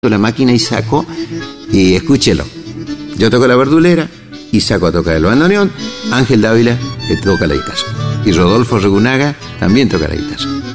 la máquina y saco, y escúchelo. Yo toco la verdulera y saco a tocar el bandoneón. Ángel Dávila, que toca la guitarra. Y Rodolfo Regunaga también toca la guitarra.